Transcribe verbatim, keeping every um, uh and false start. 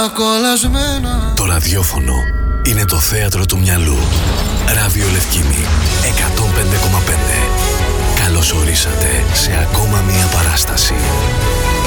κολλασμένα. Το ραδιόφωνο είναι το θέατρο του μυαλού. Ράδιο Λευκήμη εκατόν πέντε κόμμα πέντε. Καλώς ορίσατε σε ακόμα μία παράσταση.